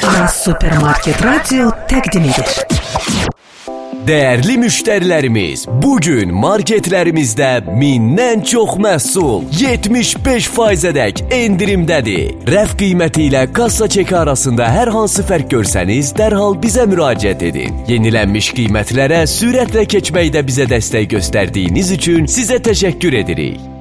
Aras Supermarket Radio təqdim edir. Dəyərli müştərilərimiz, bugün marketlərimizdə 1000-dən çox məhsul 75%-ədək endirimdədir. Rəf qiyməti ilə kassa çeki arasında hər hansı fərq görsəniz, dərhal bizə müraciət edin. Yenilənmiş qiymətlərə sürətlə keçməkdə bizə dəstək göstərdiyiniz üçün sizə təşəkkür edirik.